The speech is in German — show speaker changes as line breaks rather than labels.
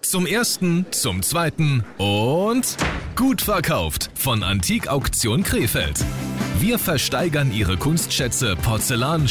Zum ersten, zum zweiten und gut verkauft von Antikauktion Krefeld. Wir versteigern Ihre Kunstschätze, Porzellan,